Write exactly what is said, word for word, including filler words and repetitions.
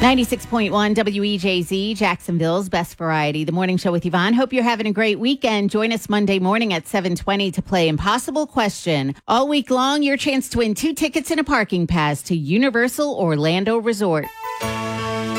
ninety-six point one W E J Z, Jacksonville's Best Variety. The morning show with Yvonne. Hope you're having a great weekend. Join us Monday morning at seven twenty to play Impossible Question. All week long, your chance to win two tickets and a parking pass to Universal Orlando Resort.